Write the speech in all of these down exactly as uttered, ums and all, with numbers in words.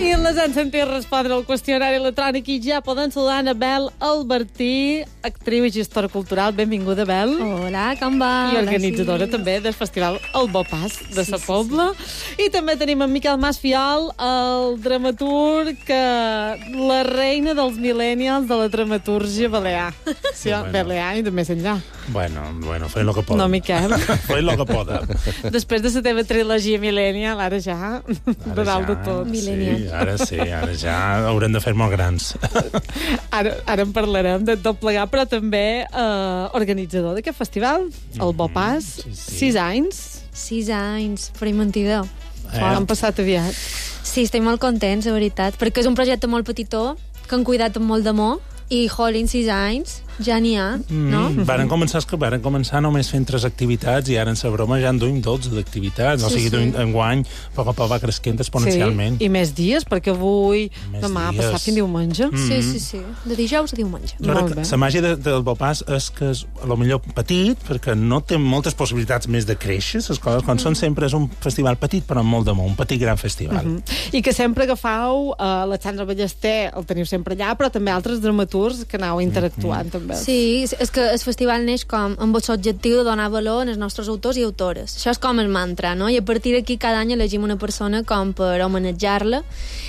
I les han sentit respondre al qüestionari electrònic i ja poden saludar Anabel Albertí, actriu i gestora cultural. Benvinguda, Abel. Hola, com va? I organitzadora sí. també del Festival El Bo Pas de Sí, Sa sí, Pobla. I també tenim en Miquel Masfiol, el dramaturg, que la reina dels millennials de la dramatúrgia balear. Sí, Bueno. Balear i de més enllà. Bueno, bueno, fent lo que poden. No, Miquel. Fent lo que poden. Després de la teva trilogia millennial, ara ja, de dalt de tot. Millennial. Sí, ara sí, ara ja haurem de fer molt grans. Ara, ara en parlarem de tot plegar, però també eh, organitzador d'aquest festival, el Bo Pas, sí, sí. sis anys. Sis anys, faré mentida. Eh? Han passat aviat. Sí, estic molt contents, la veritat, perquè és un projecte molt petitó, que han cuidat amb molt d'amor, i, jolín, sis anys, ja n'hi ha, no? Mm, varen començar, és que varen començar només fent tres activitats i ara en sa broma ja en duim dotze d'activitats. Sí, o sigui, sí. duim, enguany, a poc a poc va cresquent exponencialment. Sí, i més dies, perquè avui, Més demà, dies. passat fins diumenge. Mm. Sí, sí, sí. De dijous a diumenge. Jo crec Molt que bé. la màgia de, del Bo Pas és que és a lo millor petit, perquè no té moltes possibilitats més de créixer, les coses, quan mm. són sempre és un festival petit, però amb molt d'amor, un petit gran festival. Mm -hmm. I que sempre agafau uh, Alexandre Ballester, el teniu sempre allà, però també altres dramaturgs que anau interactuant, mm -hmm. també. Sí, és que el festival neix com amb l'objectiu de donar valor als nostres autors i autores. Això és com el mantra, no? I a partir d'aquí cada any elegim una persona com per homenatjar-la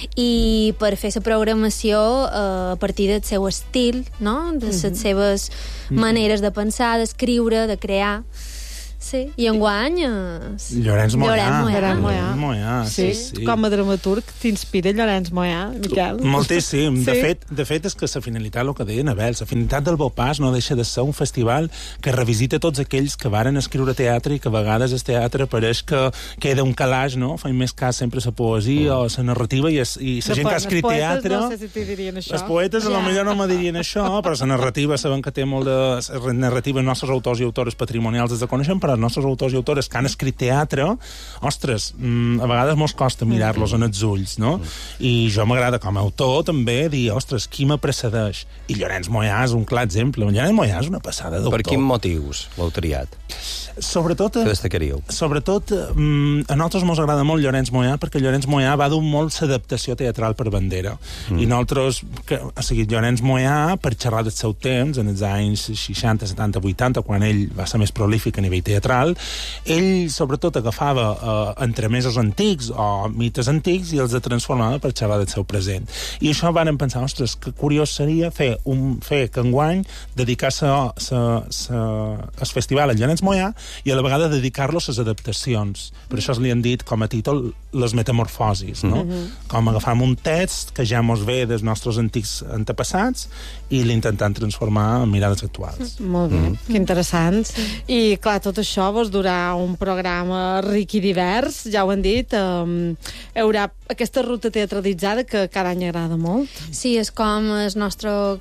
i per fer la programació eh, a partir del seu estil, no? De les seves maneres de pensar, d'escriure, de crear. Sí, i enguany... És... Llorenç Moyà. Llorenç Moyà. Llorenç Moyà. Moyà, Sí, sí, sí. com a dramaturg t'inspira Llorenç Moyà, Miquel? Moltíssim. Sí. De, fet, de fet, és que la finalitat, el que deia Anabel, la finalitat del Bo Pas no deixa de ser un festival que revisita tots aquells que varen escriure teatre i que a vegades el teatre pareix que queda un calaix, no? Fa més cas sempre la poesia o la narrativa i, es, i la gent que ha escrit poetes, teatre... no sé si t'hi dirien això. Els poetes, a lo Ja. millor no me dirien això, però la narrativa sabem que té molt de... La narrativa, els nostres autors i autores patrimonials es de coneixen, però els nostres autors i autores que han escrit teatre, ostres, mm, a vegades mos costa mirar-los en els ulls, no? I jo m'agrada com a autor també dir, ostres, qui me precedeix? I Llorenç Moyà és un clar exemple. Llorenç Moyà és una passada d'autor. Per quins motius l'heu triat? Sobretot... Què destacaríeu? Sobretot, mm, a nosaltres mos agrada molt Llorenç Moyà perquè Llorenç Moyà va dur molt l'adaptació teatral per bandera. Mm. I nosaltres, que, o sigui, Llorenç Moyà, per xerrar del seu temps, en els anys seixanta, setanta, vuitanta, quan ell va ser més prolífic a nivell teatral, ell, sobretot, agafava eh, entremesos antics o mites antics i els transformava per xerrar del seu present. I això vàrem pensar, ostres, que curiós seria fer, un, fer que enguany dedicar sa, sa, sa, el festival a Llorenç Moyà i a la vegada dedicar-los a les adaptacions. Per això es li han dit com a títol les metamorfosis, no? Mm-hmm. Com agafam un text que ja mos ve dels nostres antics antepassats i l'intentant transformar en mirades actuals. Molt bé, mm. que interessant. I, clar, tot això vos durà un programa ric i divers, ja ho han dit. Um, hi haurà aquesta ruta teatralitzada que cada any agrada molt. Sí, és com el nostre...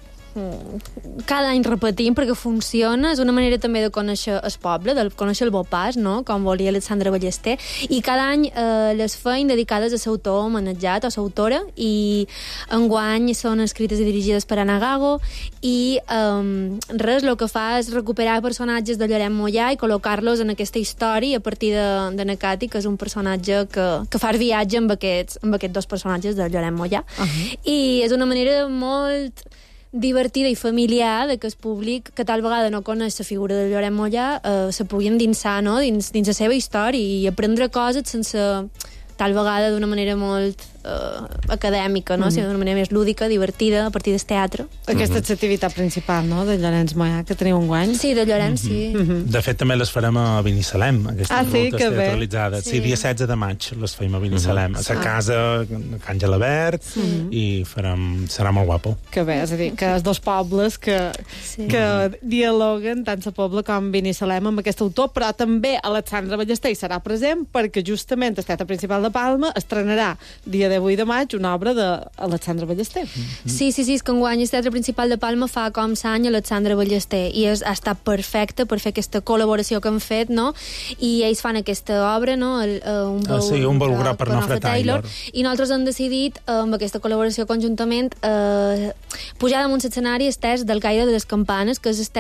cada any repetim perquè funciona, és una manera també de conèixer el poble, de conèixer el Bo Pas, no? Com volia Alexandre Ballester, i cada any eh, les feim dedicades a l'autor homenatjat o l'autora, i enguany són escrites i dirigides per Anna Gago, i eh, res, el que fa és recuperar personatges de Llorenç Moyà i col·locar-los en aquesta història a partir de, de Nakati, que és un personatge que, que fa el viatge amb aquests, amb aquests dos personatges de Llorenç Moyà. Uh -huh. I és una manera molt divertida i familiar de que el públic que tal vegada no coneix la figura de Llorenç Moyà eh, se pugui endinsar, no? dins, dins la seva història i aprendre coses sense tal vegada d'una manera molt eh, acadèmica, no? Mm. sinó d'una manera més lúdica, divertida, a partir del teatre. Aquesta és l'activitat principal, no?, de Llorenç Moyà, que teniu un guany. Sí, de Llorenç, sí. Mm-hmm. De fet, també les farem a Binissalem, aquestes Ah, sí? rutes Que bé. teatralitzades. Sí. sí, dia setze de maig les feim a Binissalem, a la casa, a Can Gelabert, i farem, serà molt guapo. Que bé, és a dir, que els dos pobles que, Sí. que dialoguen, tant la Pobla com Binissalem, amb aquest autor, però també Alexandre Ballester hi serà present perquè justament el Teatre Principal de Palma estrenarà dia divuit de maig una obra d'Alexandre Ballester. Sí, sí, sí, és que enguany el Teatre Principal de Palma fa com l'any Alexandre Ballester i és, ha estat perfecte per fer aquesta col·laboració que han fet, no? I ells fan aquesta obra, no? El, uh, un Ah, sí, un vol gros per Nofre Taylor. I nosaltres hem decidit, uh, amb aquesta col·laboració conjuntament, uh, pujar damunt l'escenari el test del Caire de les Campanes, que és el test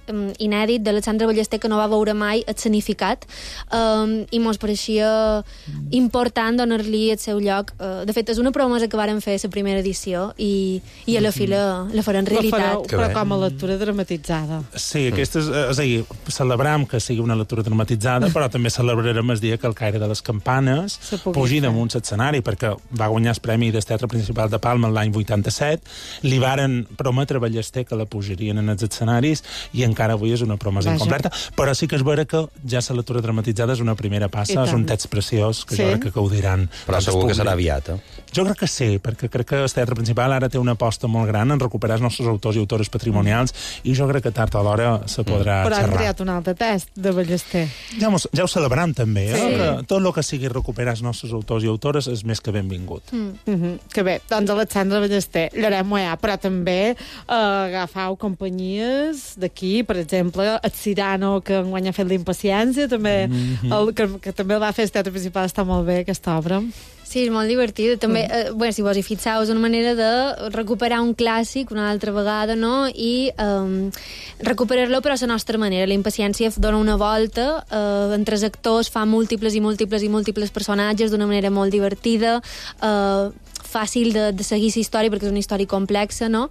um, inèdit d'Alexandre Ballester que no va veure mai el significat, um, i mos pareixia important donar-li el seu lloc. Uh, de fet, és una promesa que varen fer a la primera edició i, i a la fi la, la farem realitat. La fareu, però com a lectura dramatitzada. Sí, aquesta és, és a dir, celebram que sigui una lectura dramatitzada, però també celebrarem el dia que el Caire de les Campanes pugi damunt l'escenari, perquè va guanyar el Premi del Teatre Principal de Palma l'any vuitanta-set, li varen prometre a Ballester que la pujarien en els escenaris i encara avui és una promesa Vaja. incompleta, però sí que és vera que ja la lectura dramatitzada és una primera passa, és un text preciós que sí? jo crec que gaudiran. Però segur que serà aviat, eh? Jo crec que sí, perquè crec que el Teatre Principal ara té una aposta molt gran en recuperar els nostres autors i autores patrimonials i jo crec que tard o d'hora se podrà Però xerrar. han creat un altre test de Ballester. Ja, mos, ja ho celebram també, eh? Sí. Que tot el que sigui recuperar els nostres autors i autores és més que benvingut. Mm. Mm-hmm. Que bé, doncs Alexandre Ballester, Lloret Moyà, però també eh, agafau companyies d'aquí, per exemple, el Cirano, que enguany ha fet l'Impaciència, també, mm-hmm. el, que, que també el va fer el Teatre Principal, està molt bé, aquesta obra. Sí, és molt divertit. També, eh, bueno, si vos hi fixeu, és una manera de recuperar un clàssic una altra vegada, no? I eh, recuperar-lo però a la nostra manera. La Impaciència dona una volta, eh, entre els actors fa múltiples i múltiples i múltiples personatges d'una manera molt divertida, eh, fàcil de, de seguir la història perquè és una història complexa, no?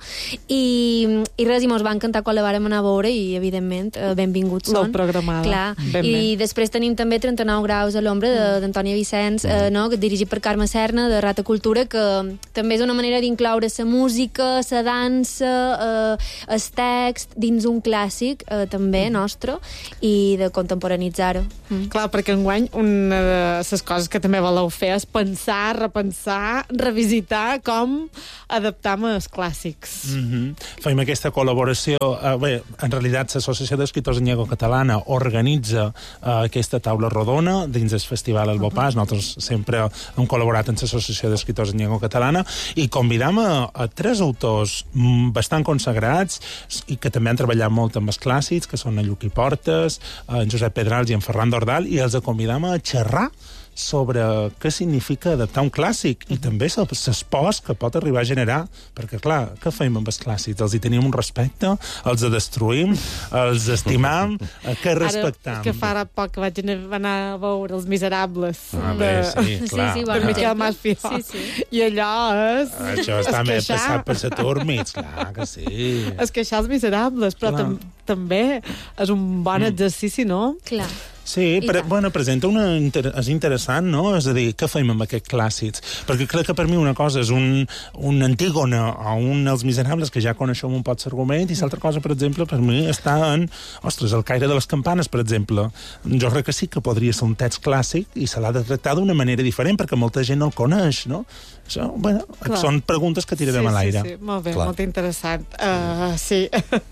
I, i res, i mos va encantar quan la vàrem anar a veure i, evidentment, eh, benvinguts són. Molt programada. Clar. Ben I bé. després tenim també trenta-nou graus a l'ombra d'Antònia Vicenç, eh, no? dirigit per Carme Serna, de Rata Cultura, que també és una manera d'incloure la música, la dansa, eh, el text, dins un clàssic, eh, també, nostre, i de contemporanitzar-ho. Mm. Clar, perquè enguany una de les coses que també voleu fer és pensar, repensar, revisitar com adaptam els clàssics. Mm-hmm. Fem aquesta col·laboració. Uh, bé, en realitat, l'Associació d'Escriptors en Llengua Catalana organitza uh, aquesta taula rodona dins del Festival El Bopàs. Uh -huh. Nosaltres sempre hem col·laborat amb l'Associació d'Escriptors en Llengua Catalana i convidam a, a tres autors bastant consagrats i que també han treballat molt amb els clàssics, que són en Lluc i Portes, en Josep Pedrals i en Ferran Dordal, i els convidam a xerrar sobre què significa adaptar un clàssic i també l'espòs que pot arribar a generar, perquè, clar, què fem amb els clàssics? Els hi tenim un respecte? Els destruïm? Els estimam? Què respectam? Ara, que fa poc que vaig anar a veure Els Miserables Ah, bé, de, sí, clar. Sí, sí, de bon Miquel exemple. Masfiol. Sí, sí. I allò és... Això està més queixar. passat per Satúrmits, clar que sí. És queixar Els Miserables, però Clar. tam també és un bon exercici, no? Clar. Sí, I pre tant. bueno, presenta una... Inter és interessant, no? És a dir, què fem amb aquests clàssics? Perquè crec que per mi una cosa és un, un Antígona o un Els Miserables, que ja coneixem un pot l'argument, i l'altra cosa, per exemple, per mi està en... Ostres, El Caire de les Campanes, per exemple. Jo crec que sí que podria ser un text clàssic i se l'ha de tractar d'una manera diferent, perquè molta gent no el coneix, no? Això, bueno, Clar. són preguntes que tirarem sí, a l'aire. Sí, sí, molt bé, Clar. molt interessant. Uh, sí.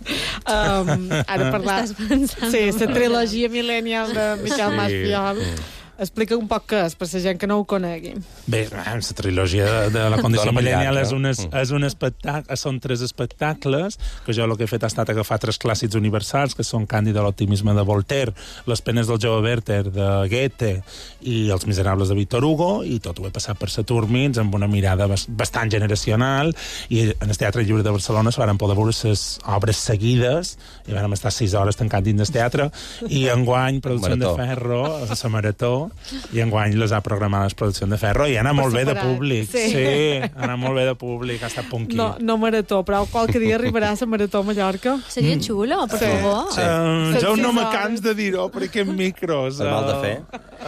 um, ara parlar... Estàs pensant? Sí, la trilogia millennial de Miquel Sí. Masfiol. Explica un poc què és, per la gent que no ho conegui. Bé, la trilogia de, de la condició Dona millennial llarg, és, no? un, es- és un espectacle, són tres espectacles, que jo el que he fet ha estat agafar tres clàssics universals, que són Càndida l'optimisme de Voltaire, Les penes del jove Werther de Goethe i Els miserables de Victor Hugo, i tot ho he passat per Satúrmits amb una mirada bas- bastant generacional, i en el Teatre Lliure de Barcelona es van poder veure les obres seguides, i vam estar sis hores tancats dins del teatre, i enguany Producció de Marató. Ferro, la Marató, i enguany les ha programat les Produccions de Ferro, i ha anat molt bé de separat, públic. sí. Sí, ha anat molt bé de públic, ha estat punky. No, no marató, però qualque dia arribarà a la marató a Mallorca. Seria xulo, per Sí. favor. Sí. Uh, jo Set no sis me hores. cans de dir-ho per aquests micros. Per mal de fer?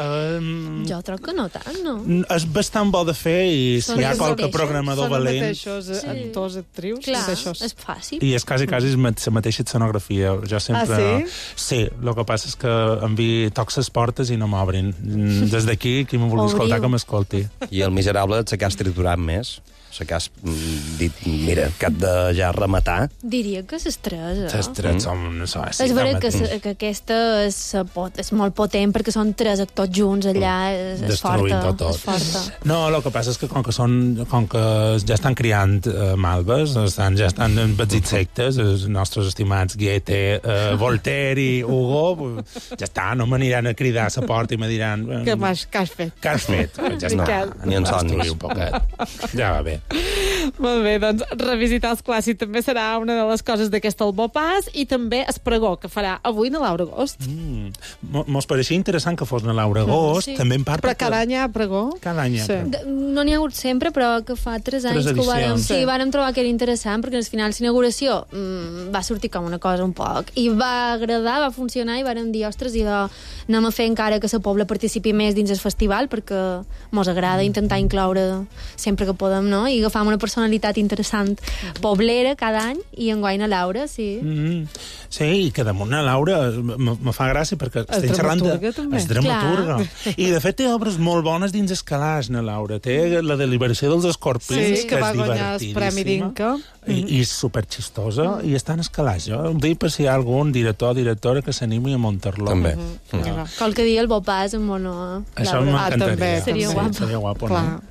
Uh, Jo troc que no tant, no? és bastant bo de fer i si Són hi ha els qualque mateixos? programador Són els valent... mateixos Sí. actors, actrius, Clar, mateixos. és fàcil. I és quasi, quasi la mateixa escenografia. Jo sempre... Ah, sí? Sí, el que passa és que em vi tocs les portes i no m'obrin. Mm, Des d'aquí, qui m'ho vulgui Obriu. escoltar, que m'escolti. I el miserable se que has triturat més. Se que has mm, dit, mira, cap de ja rematar. Diria que les tres, eh? Les tres són... No sé, sí, és veritat que, mateix. se- que aquesta és, eh, pot, és molt potent perquè són tres actors junts allà, és, és Destruint forta. tot, tot. És forta. No, el que passa és que com que, són, com que ja estan criant eh, malves, estan, ja estan embedzit sectes, els nostres estimats Goethe, eh, Voltaire i Hugo, ja està, no m'aniran a cridar a la porta i me diran... Què m'has que has fet? Què has fet? Ja No, està. Miquel. ni en Vas somnis. destruir un poquet. Ja va bé. Molt bé, doncs revisitar els clàssics també serà una de les coses d'aquest Albopàs i també es pregó que farà avui na Laura Agost. Mm. Mos pareixia interessant que fos na Laura Agost, Sí. també en part... Però perquè- cada any hi ha pregó? Cada any hi ha Sí. pregó. De- No n'hi ha hagut sempre, però que fa tres anys Tres que ho vàrem, edicions. sí, Sí. vàrem trobar que era interessant, perquè al final l'inauguració mm, va sortir com una cosa un poc, i va agradar, va funcionar, i vàrem dir, ostres, i de, anem a fer encara que la Pobla participi més dins el festival, perquè mos agrada intentar incloure sempre que podem, no? I agafar una personalitat interessant poblera cada any, i enguany a Laura, sí. Mm. Sí, i que damunt a Laura m- me fa gràcia perquè estem xerrant de... dramaturga, també. És dramaturga. I, de fet, té obres molt bones dins Escalars, na Laura. Té la deliberació dels escorpins, Sí, que va és guanyar el Premi divertidíssima. Dinka. I, i és superxistosa, i està en Escalars. Jo ho dic per si hi ha algun director o directora que s'animi a muntar-lo. També. Mm. Qualque dia el Bopàs amb una Això Laura. m'encantaria. també, Seria sí, guapo. Seria guapo, Clar. no?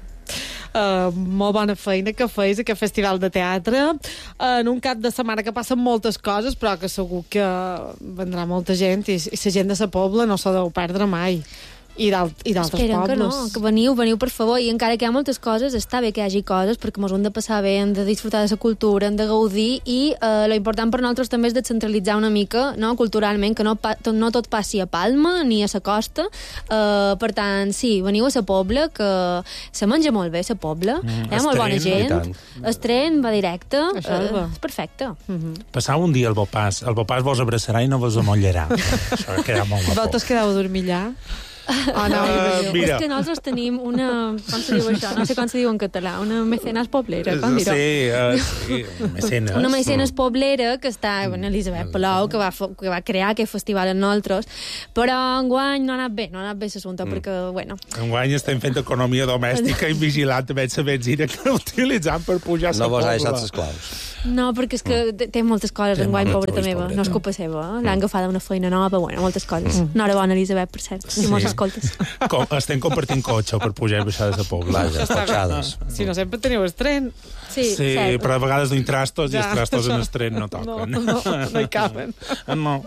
Uh, molt bona feina que feis aquest festival de teatre uh, en un cap de setmana que passen moltes coses però que segur que vendrà molta gent i, i la gent de la Pobla no s'ho deu perdre mai i d'alt- i d'altres Esperen que no, pobles. que veniu, veniu per favor, i encara que hi ha moltes coses, està bé que hi hagi coses, perquè mos ho hem de passar bé, hem de disfrutar de la cultura, hem de gaudir, i eh, lo important per nosaltres també és descentralitzar una mica, no?, culturalment, que no, pa, tot, no tot passi a Palma ni a la costa, eh, per tant, sí, veniu a la Pobla, que se menja molt bé, la Pobla, Mm, hi ha molt bona es tren, i gent, tant. es tren, va directe, Això és eh, bo. és perfecte. Passau un dia al Bopàs. El Bopàs vos abraçarà i no vos amollarà. Això queda molt guapo. Vosaltres quedeu a dormir allà? Oh, no, Uh, mira. És que nosaltres tenim una... Com se diu això? No sé com se diu en català. Una mecenas poblera, com dir-ho? Sí, uh, sí, mecenes. Una mecenes poblera que està, bueno, Elisabet Palau, que va, fo- que va crear aquest festival en nosaltres, però enguany no ha anat bé, no ha anat bé l'assumpte, mm. perquè, bueno... Enguany estem fent economia domèstica i vigilant també la benzina que utilitzant per pujar No la vos ha Pobla. deixat les claus. No, perquè és que té- té moltes coses Té enguany, moltes pobreta coses, meva. pobreta. No és culpa seva, eh? L'han agafada una feina nova, bueno, moltes coses. Mm. Enhorabona, Elisabet, per cert, si Sí. mos escoltes. Com, estem compartint cotxe per pujar i baixar de la Pobla. Vaja, potxades. Si no sempre teniu el tren. Sí, Sí, cert. però a vegades duim trastos i Ja, els trastos en això- el tren no No, toquen. no, no hi caben. No.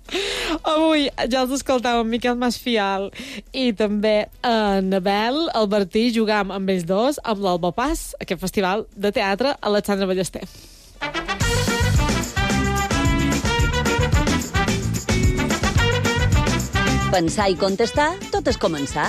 Avui ja els escoltàvem Miquel Masfial i també en Abel Albertí jugam amb ells dos amb l'Albopàs, aquest festival de teatre Alexandre Ballester. Pensar i contestar, tot és començar.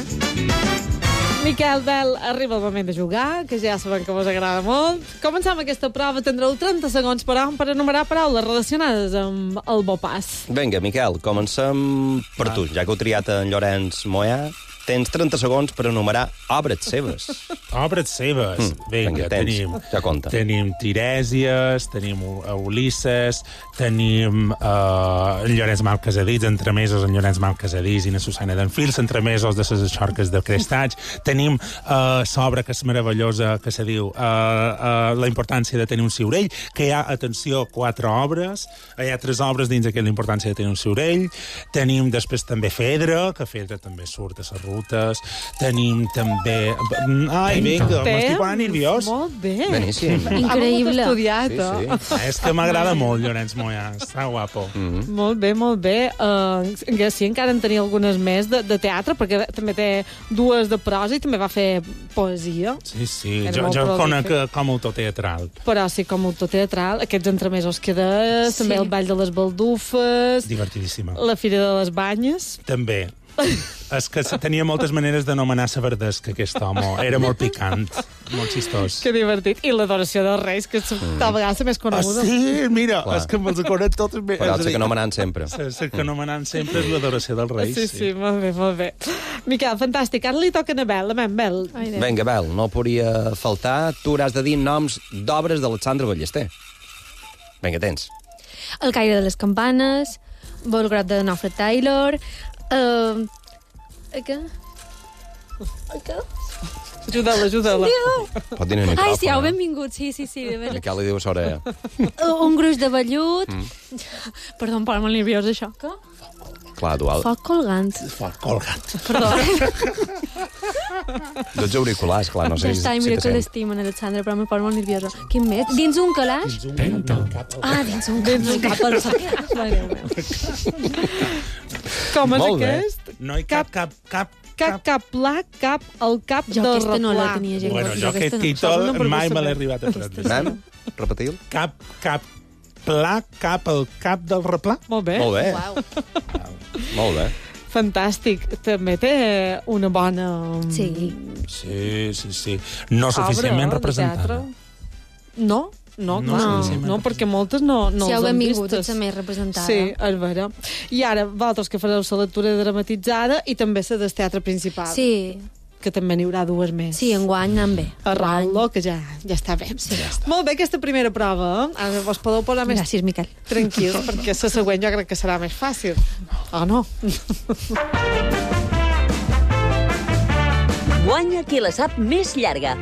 Miquel, Bel, arriba el moment de jugar, que ja sabem que vos agrada molt. Començam aquesta prova, tindreu trenta segons per hom per enumerar paraules relacionades amb el Bopàs. Vinga, Miquel, comencem per tu. Ja que heu triat en Llorenç Moyà, tens trenta segons per enumerar obres seves. Obres seves. Mm, Vinga, vinga, tens. tenim... Ja compta. Tenim Tirèsies, tenim U- Ulisses, tenim uh, en Llorenç Malcasadís, entremesos en Llorenç Malcasadís i na Susana d'Enfils, entremesos de les xorques de Crestats. Tenim uh, l'obra que és meravellosa, que se diu uh, uh, La importància de tenir un ciurell, que hi ha, atenció, quatre obres. Hi ha tres obres dins d'aquesta importància de tenir un ciurell. Tenim després també Fedra, que Fedra també surt a les rutes. Tenim també... Ai, vinga, m'estic posant nerviós. Molt bé. Beníssim. Increïble. Ha estudiat, Sí, sí. eh? Ah, és que m'agrada molt Llorenç Moyà, està guapo. Mm. Molt bé, molt bé. Uh, que sí, encara en tenia algunes més de, de teatre, perquè també té dues de prosa i també va fer poesia. Sí, sí, Era jo, molt jo prolífic. conec eh, com a autor teatral. Però sí, com a autor teatral, aquests entremesos que deies, Sí. també el Ball de les Baldufes, Divertidíssima. la Fira de les Banyes... També. És que se- tenia moltes maneres d'anomenar la verdesca, aquest home. Era molt picant, molt xistós. Que divertit. I l'adoració dels Reis, que és tal vegada la més Ah, coneguda. sí, mira, Clar. és que me'ls conec tots. bé. Però És a el dir, que no m'anant sempre. La la que anomenant sempre és l'adoració dels Reis. Sí, sí, molt bé, molt bé. Miquel, fantàstic. Ara li toca a Bel, a Bel. Ai, Déu. Vinga, Bel, no podria faltar. Tu hauràs de dir noms d'obres d'Alexandre Ballester. Vinga, tens. El caire de les campanes, Volgrot de Alfred Taylor... Uh, què? Què? Ajuda-la, ajuda-la. Pot dir en el micròfon. Ai, sí, au, eh? benvingut, sí, sí, sí. De veres. Miquel li diu a l'orella. Uh, un gruix de vellut... Mm. Perdó, em posa molt nerviós, això. Què? Clar, dual. Foc colgant. Fort colgat. Perdó. Tots auriculars, clar, no sé Ja està, i mira te que sent. l'estimen, Alexandra, però em posa molt nerviosa. Quin més? Dins un calaix? Ah, dins un dins un cap al calaix. Com és Molt bé. aquest? No hi cap, cap, cap, Cap, cap, pla, cap, el cap Jo del aquesta no la replà. tenia gens. Bueno, jo aquest aquesta no. títol Això és una mai me pregunta l'he arribat a aprendre. Anem? Repetiu? Cap, cap, pla, cap, el cap del replà? Molt bé. Molt bé, Uau. molt bé. Fantàstic. També té una bona... Sí. Sí, sí, sí. No obra suficientment de representada. teatre. No, no, No clar, suficientment no, perquè moltes no, no Si els heu han benvingut, vistes. potser més representada. Sí, és vera. I ara, vosaltres que fareu la lectura dramatitzada i també la del teatre principal. Sí, Que també n'hi haurà dues més. sí, enguany anem bé. A Raulo, que ja, ja està bé. Sí. Ja està. Molt bé, aquesta primera prova. eh? Ara vos podeu posar més Gràcies, Miquel. tranquils, perquè la següent jo crec que serà més fàcil. O no? Guanya qui la sap més llarga.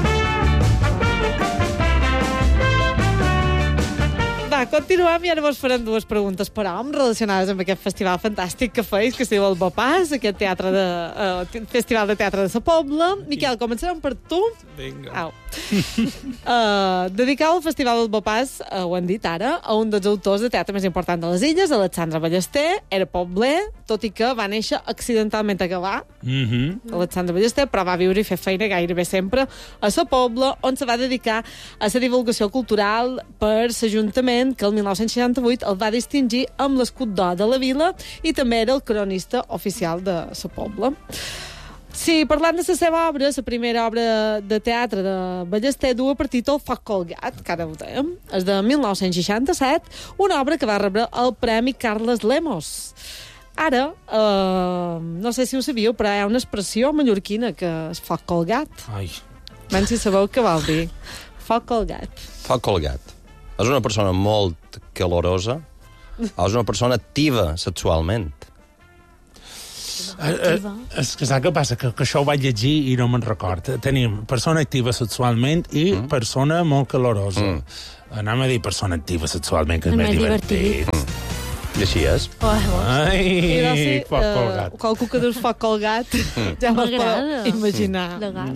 Va, continuem i ara vos farem dues preguntes per hom relacionades amb aquest festival fantàstic que feis, que es diu el Bopàs, aquest teatre de, uh, festival de teatre de Sa Pobla. Miquel, començarem per tu. Vinga. Au. Uh, dedicau el Festival del Bopàs, uh, ho hem dit ara, a un dels autors de teatre més important de les illes, Alexandre Ballester. Era pobler, tot i que va néixer accidentalment a Gavà, Mhm. Alexandre Ballester, però va viure i fer feina gairebé sempre a Sa Pobla, on se va dedicar a la divulgació cultural per l'Ajuntament, que el dinou seixanta-vuit el va distingir amb l'escut d'or de la vila i també era el cronista oficial de Sa Pobla. Sí, parlant de la seva obra, la primera obra de teatre de Ballester du per títol Foc colgat, que ara ho dèiem, és de dinou seixanta-set, una obra que va rebre el Premi Carles Lemos. Ara, eh, no sé si ho sabíeu, però hi ha una expressió mallorquina que és foc colgat. Ai. Ben si sabeu què vol dir. Foc colgat. Foc colgat. És una persona molt calorosa o és una persona activa sexualment? Eh, eh, és que saps què passa? Que, que això ho vaig llegir i no me'n record. Tenim persona activa sexualment i mm. persona molt calorosa. Mm. Anem a dir persona activa sexualment, que és És més més divertit. divertit. Mm. I així és. Oh, oh. I doncs, sí, Ai, foc eh, colgat. qualcú que dius foc colgat, ja me'l M'agrada. podeu imaginar. De gat.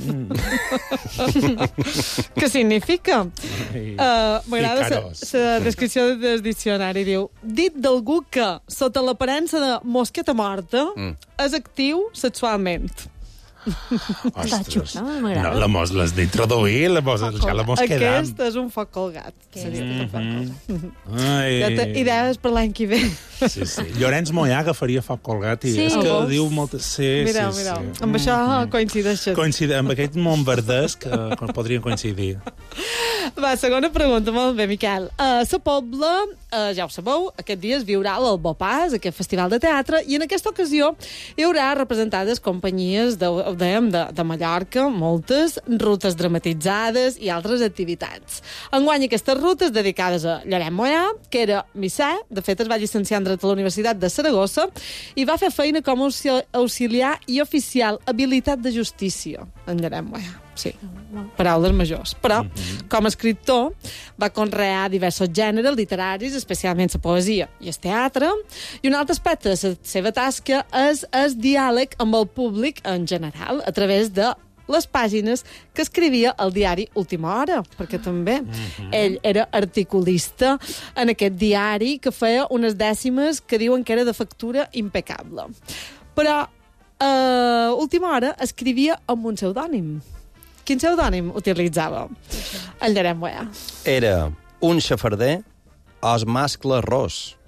Què significa? Ai. Uh, M'agrada I carós. la descripció del diccionari. Diu, dit d'algú que, sota l'aparença de mosqueta morta, Mm. és actiu sexualment. Està Ostres. xulo, m'agrada. No, la mos l'has d'introduir, la mos, ja la mos quedam. Aquest és un foc colgat. Seria un foc colgat. Ai. Ja té idees per l'any que ve. Sí, sí. Llorenç Moyà agafaria foc colgat i Sí. és que Vols? diu moltes... Sí, Mireu, sí, mireu. sí. Amb això coincideixen. Coincide, amb aquest món verdès que, que podrien coincidir. Va, segona pregunta, molt bé, Miquel. A Sa Pobla, uh, ja ho sabeu, aquest dia es viurà el Bopàs, aquest festival de teatre, i en aquesta ocasió hi haurà representades companyies de, ho dèiem, de, de Mallorca, moltes, rutes dramatitzades i altres activitats. Enguany aquestes rutes dedicades a Llorenç Moyà, que era missè, de fet es va llicenciar en dret a la Universitat de Saragossa, i va fer feina com a auxil- auxiliar i oficial habilitat de justícia en Llorenç Moyà. Sí, paraules majors. Però, com a escriptor, va conrear diversos gèneres literaris, especialment la poesia i el teatre, i un altre aspecte de la seva tasca és el diàleg amb el públic en general, a través de les pàgines que escrivia al diari Última Hora, perquè també ell era articulista en aquest diari que feia unes dècimes que diuen que era de factura impecable. Però a Última Hora escrivia amb un pseudònim. Quin pseudònim utilitzava? El Llorenç Moyà. Era un xafarder o el mascle ros?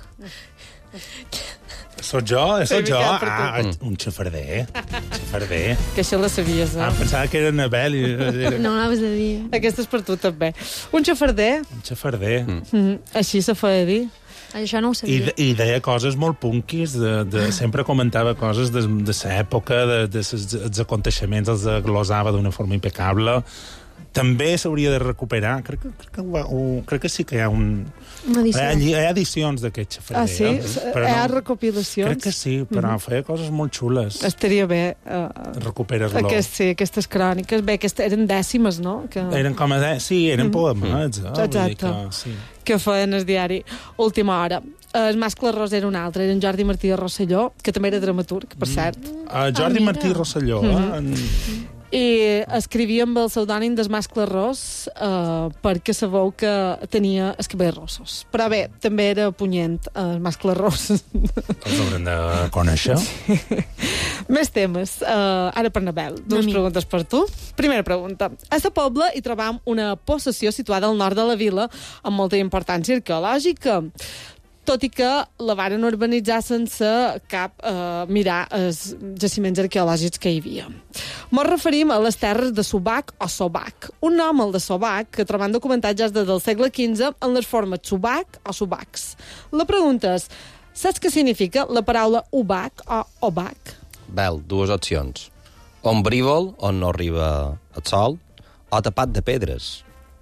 Soc jo? Sí, Soc jo? Miquel, per Ah, un xafarder. Un xafarder. Que això la sabies, Ah, no? pensava que era Anabel. I... Era No anaves a dir. Aquesta és per tu, també. Un xafarder, un xafarder. Mm. mm, així se feia dir. Això no ho I, sabia. de- I deia coses molt punkis, de, de, sempre comentava coses de, de l'època, de, de ses, els aconteixements, els glosava d'una forma impecable. També s'hauria de recuperar, crec que, crec, que, ho, ho, crec que sí que hi ha un... Una Hi edició. ha, hi ha edicions d'aquest xafarder. Ah, sí? eh? Hi ha recopilacions? Crec que sí, però feia coses molt xules. Estaria bé. Uh, Recuperes-lo. aquest, sí, aquestes cròniques. Bé, aquestes eren dècimes, no? Que, Eren com a... Sí, eren poemats. Eh? Vull dir Exacte. que, sí. que feien el diari Última Hora. El mascle ros era un altre, era en Jordi Martí de Rosselló, que també era dramaturg, per cert. Uh, Jordi Ah, mira. Martí Rosselló. Mhm. eh? En... I escrivia amb el pseudònim del mascle ros eh, perquè sabeu que tenia els cabells rossos. Però bé, també era punyent el mascle ros. Els haurem de conèixer. Més temes. Uh, ara per Nabel, dues preguntes per tu. Primera pregunta. A la Pobla hi trobam una possessió situada al nord de la vila amb molta importància arqueològica, tot i que la varen urbanitzar sense cap eh, mirar els jaciments arqueològics que hi havia. Mos referim a les terres de Subac o Sobac, un nom, el de Sobac, que trobant documentat ja des del segle quinze en les formes Subac o Subacs. La pregunta és, saps què significa la paraula Ubac o Obac? Vel, dues opcions. Ombrívol, on no arriba el sol, o tapat de pedres.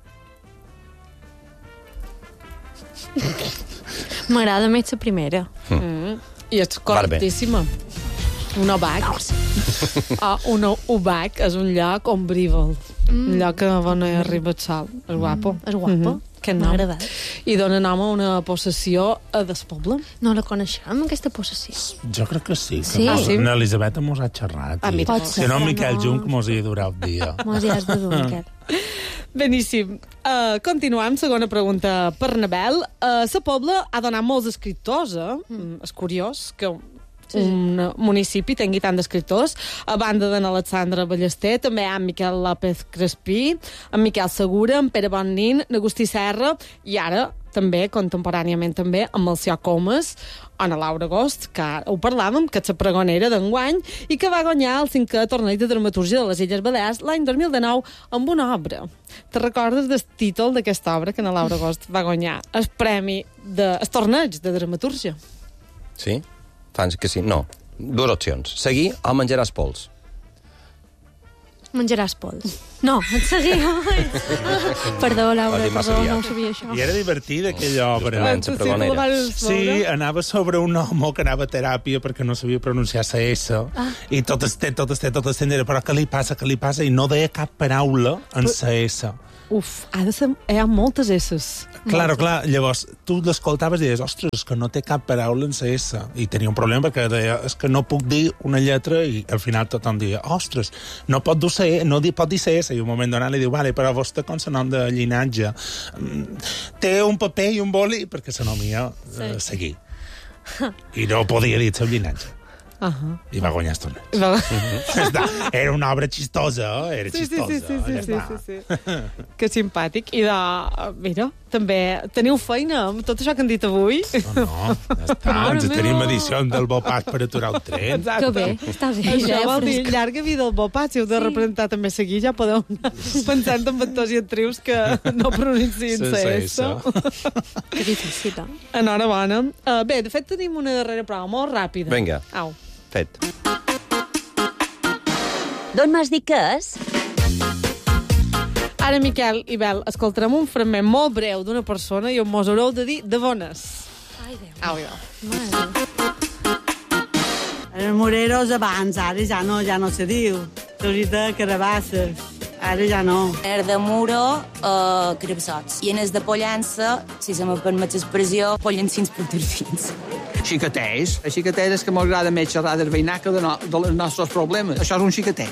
M'agrada més la primera. Mm. I és correctíssima. Un obac. O un obac és un lloc ombrívol. Mm. Un lloc on no hi arriba el sol. És guapo. Mm. És guapo. Mm-hmm. Que M'ha agradat. I dona nom a una possessió a Despoble. No la coneixem, aquesta possessió. Jo crec que sí. Que Sí? no, Ah, sí? L'Elisabet mos ha xerrat. Ah, mira. Pot ser, Si no, no. Miquel Junc mos hi durà un dia. Mos hi has de dur, Miquel. Beníssim. Uh, continuem, segona pregunta per Nabel. Uh, la Pobla ha donat molts escriptors, eh? Mm. És curiós que un municipi tingui tant d'escriptors. A banda d'en Alexandre Ballester, també hi ha en Miquel López Crespí, en Miquel Segura, en Pere Bonnin, en Agustí Serra, i ara també, contemporàniament també, amb el Sió Comas, o en Laura Agost, que ho parlàvem, que és la pregonera d'enguany, i que va guanyar el cinquè torneig de dramatúrgia de les Illes Balears l'any dos mil dinou amb una obra. Te recordes del títol d'aquesta obra que en Laura Agost va guanyar? El premi de... el torneig de dramatúrgia. Sí? Fans que sí? No. Dues opcions. Seguir o menjaràs pols. Menjaràs pols. No, et seguia. Perdó, Laura, Va dir massa perdó, aviat. no ho sabia, això. I era divertida aquella obra. Justament. Sí, pregonera. tu la vas Sí, veure? anava sobre un home que anava a teràpia perquè no sabia pronunciar la S. Ah. I tot esté, tot esté, tot esté, però què li passa, què li passa? I no deia cap paraula en la S. Uf, ha de ser... hi ha moltes esses. Claro, clar, llavors tu l'escoltaves i deies, ostres, és que no té cap paraula en la S. I tenia un problema perquè deia, és que no puc dir una lletra, i al final tothom deia, ostres, no pot dir C, no di- pot dir C S. I un moment donat li diu, vale, però vostè consonant de llinatge. Mm, té un paper i un boli, perquè se nomia eh, seguir. I no podia dir el seu llinatge. Uh -huh. I va guanyar el torneig. Va... Ja està. Era una obra xistosa, era Sí, sí, xistosa. sí, sí, sí, ja sí, està. sí, sí. Que simpàtic. I de... Mira, també teniu feina amb tot això que han dit avui. No, no, ja està. Mare Ens meva. tenim edicions del Bopac per aturar el tren. Exacte. Que bé, està bé. Això ja, vol dir fresca. llarga vida al Bopat. Si heu de representar també seguir, ja podeu anar pensant en actors i actrius que no pronunciïn Sense la S. S. Que difícil, eh? Enhorabona. Uh, bé, de fet, tenim una darrera prova molt ràpida. Vinga. Au. Fet. D'on m'has dit que és? Ara, Miquel i Bel, escoltarem un fragment molt breu d'una persona i on mos haureu de dir de on és. Ai, Déu. Au, ja. Mare. Els moreros abans, ara ja no, ja no se diu. Rosita, carabasses, ara ja no. Er de muro, uh, carabassots. I en els de pollança, si se me permet l'expressió, pollancins porterfins. Xicaters. A xicaters és que m'agrada més xerrar del veïnat que de no, dels nostres problemes. Això és un xicater.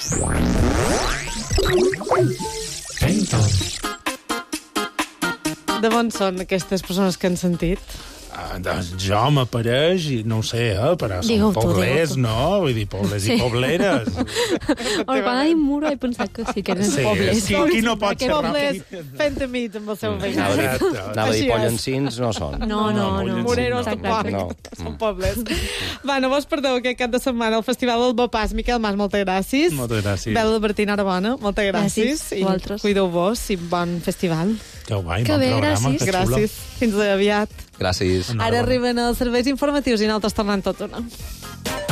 De on són aquestes persones que han sentit? Ah, doncs jo m'apareix, i no ho sé, eh, però són Digue-ho tu, poblers, digue-ho tu. no? Vull dir, poblers Sí. i pobleres. Home, quan ha dit muro he pensat que sí, que eren Sí, pobles. qui, qui no pot Aquests xerrar? pobles fent amics amb el seu veïnat. Anava a dir, Exacte. anava a dir Així és. pollancins, no són. No, no, no. Moreros Moreros no. tampoc, No. són pobles. Va, no vos perdeu aquest cap de setmana al Festival del Bopàs. Miquel Mas, moltes gràcies. Moltes gràcies. Bel Albertín, enhorabona, moltes gràcies. Gràcies, vosaltres. I cuideu-vos i bon festival. Que guai, Que bon bé, programa, gràcies. que xulo. Gràcies. Fins aviat. Gràcies. Ara arriben els serveis informatius i nosaltres tornem tot una.